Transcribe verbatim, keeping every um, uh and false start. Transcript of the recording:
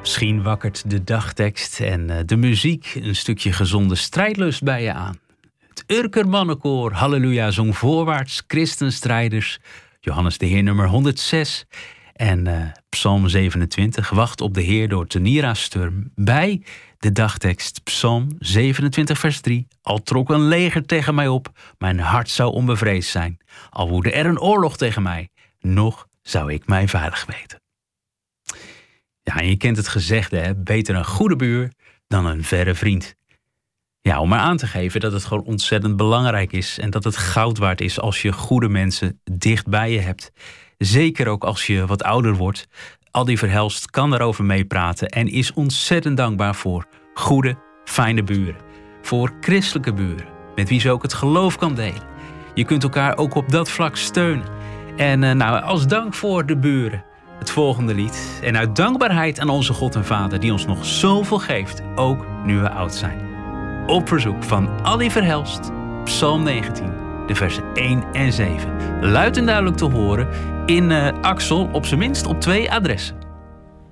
Misschien wakkert de dagtekst en uh, de muziek een stukje gezonde strijdlust bij je aan. Het Urker-mannenkoor Halleluja zong voorwaarts, christenstrijders, Johannes de Heer nummer honderdzes en uh, Psalm zevenentwintig, Wacht op de Heer door Tenira Sturm, bij de dagtekst Psalm zevenentwintig vers drie. Al trok een leger tegen mij op, mijn hart zou onbevreesd zijn. Al woedde er een oorlog tegen mij, nog zou ik mij veilig weten. Ja, en je kent het gezegde, hè? Beter een goede buur dan een verre vriend. Ja, om maar aan te geven dat het gewoon ontzettend belangrijk is en dat het goud waard is als je goede mensen dicht bij je hebt. Zeker ook als je wat ouder wordt. Aldi Verhelst kan daarover meepraten en is ontzettend dankbaar voor goede, fijne buren. Voor christelijke buren, met wie ze ook het geloof kan delen. Je kunt elkaar ook op dat vlak steunen. En uh, nou, als dank voor de buren, het volgende lied. En uit dankbaarheid aan onze God en Vader die ons nog zoveel geeft, ook nu we oud zijn. Op verzoek van Aldi Verhelst, Psalm negentien, de versen één en zeven. Luid en duidelijk te horen in uh, Axel, op zijn minst op twee adressen.